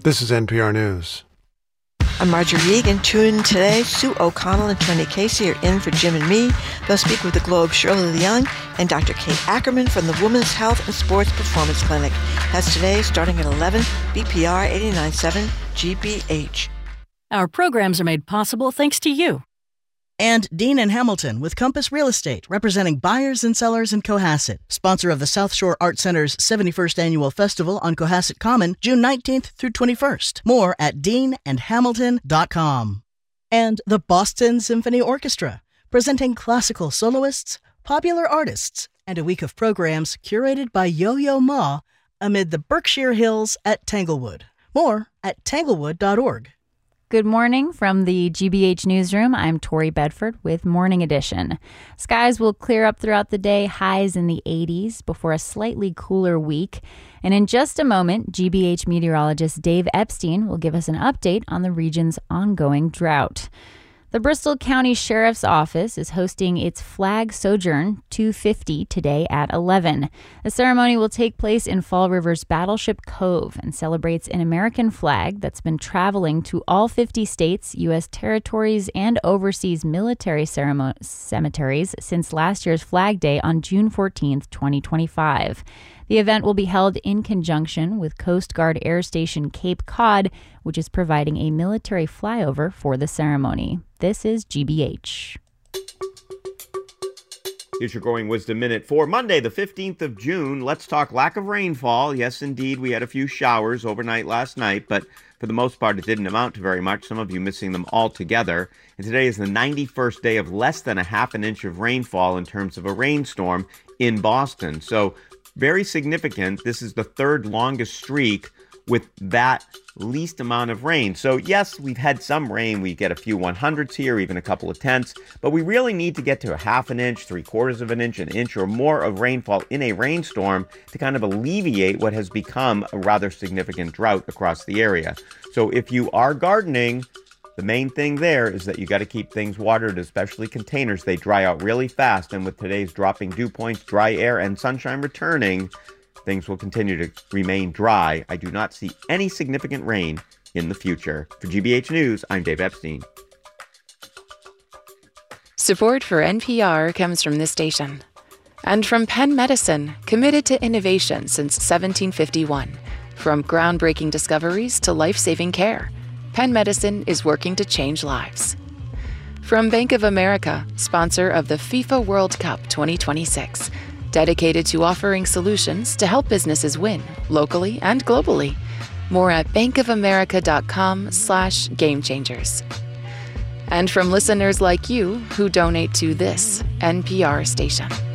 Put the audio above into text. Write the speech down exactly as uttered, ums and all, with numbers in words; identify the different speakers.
Speaker 1: This is N P R News.
Speaker 2: I'm Marjorie Egan. Tune in today. Sue O'Connell and Tony Casey are in for Jim and me. They'll speak with the Globe's Shirley Young and Doctor Kate Ackerman from the Women's Health and Sports Performance Clinic. That's today, starting at eleven, B P R eighty-nine point seven G B H.
Speaker 3: Our programs are made possible thanks to you.
Speaker 4: And Dean and Hamilton with Compass Real Estate, representing buyers and sellers in Cohasset, sponsor of the South Shore Art Center's seventy-first Annual Festival on Cohasset Common, June nineteenth through twenty-first. More at dean and hamilton dot com. And the Boston Symphony Orchestra, presenting classical soloists, popular artists, and a week of programs curated by Yo-Yo Ma amid the Berkshire Hills at Tanglewood. More at tanglewood dot org.
Speaker 5: Good morning from the G B H Newsroom. I'm Tori Bedford with Morning Edition. Skies will clear up throughout the day, highs in the eighties before a slightly cooler week. And in just a moment, G B H meteorologist Dave Epstein will give us an update on the region's ongoing drought. The Bristol County Sheriff's Office is hosting its Flag Sojourn two fifty today at eleven. The ceremony will take place in Fall River's Battleship Cove and celebrates an American flag that's been traveling to all fifty states, U S territories, and overseas military ceremon- cemeteries since last year's Flag Day on June fourteenth, twenty twenty-five. The event will be held in conjunction with Coast Guard Air Station Cape Cod, which is providing a military flyover for the ceremony. This is G B H.
Speaker 6: Here's your Growing Wisdom Minute for Monday, the fifteenth of June. Let's talk lack of rainfall. Yes, indeed, we had a few showers overnight last night, but for the most part, it didn't amount to very much, some of you missing them altogether. And today is the ninety-first day of less than a half an inch of rainfall in terms of a rainstorm in Boston. So very significant. This is the third longest streak with that least amount of rain. So yes, we've had some rain. We get a few one hundredths here, even a couple of tenths, but we really need to get to a half an inch, three quarters of an inch, an inch or more of rainfall in a rainstorm to kind of alleviate what has become a rather significant drought across the area. So if you are gardening, the main thing there is that you got to keep things watered, especially containers. They dry out really fast, and with today's dropping dew points, dry air, and sunshine returning, things will continue to remain dry. I do not see any significant rain in the future. For G B H News, I'm Dave Epstein.
Speaker 7: Support for N P R comes from this station. And from Penn Medicine, committed to innovation since seventeen fifty-one. From groundbreaking discoveries to life-saving care, Penn Medicine is working to change lives. From Bank of America, sponsor of the FIFA World Cup twenty twenty-six, dedicated to offering solutions to help businesses win, locally and globally. More at bankofamerica.com slash game changers. And from listeners like you who donate to this N P R station.